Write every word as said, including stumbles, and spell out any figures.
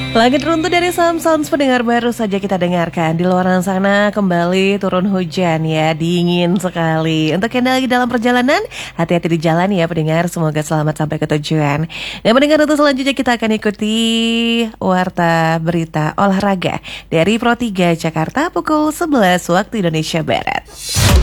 Langit runtuh dari Sound Sounds pendengar baru saja kita dengarkan. Di luar sana kembali turun hujan ya, dingin sekali. Untuk yang lagi dalam perjalanan, hati-hati di jalan ya pendengar. Semoga selamat sampai ke tujuan. Dan pendengar, untuk selanjutnya kita akan ikuti Warta Berita Olahraga dari Pro tiga Jakarta pukul sebelas waktu Indonesia Barat.